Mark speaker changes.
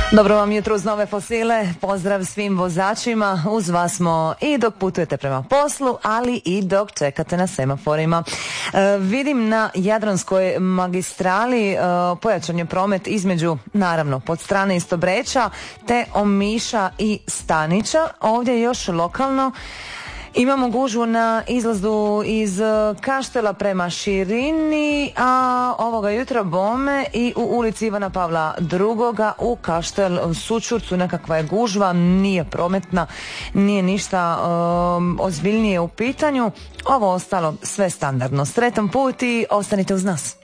Speaker 1: Dobro vam jutro uz nove fosile, pozdrav svim vozačima, uz vas smo i dok putujete prema poslu, ali i dok čekate na semaforima. Vidim na Jadranskoj magistrali pojačan je promet između, naravno, pod strane Istobreča te Omiša i Stanića. Ovdje još lokalno imamo gužvu na izlazu iz Kaštela prema Širini, a ovoga jutra bome i u ulici Ivana Pavla II. U Kaštel Sučurcu nekakva je gužva, nije prometna, nije ništa ozbiljnije u pitanju. Ovo ostalo sve standardno. Sretan put i ostanite uz nas.